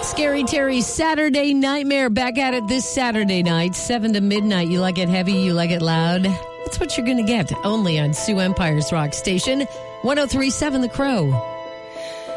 Scary Terry's Saturday Nightmare back at it this Saturday night, 7 to midnight. You like it heavy, you like it loud. That's what you're going to get only on Sioux Empire's Rock Station, 103.7 The Crow.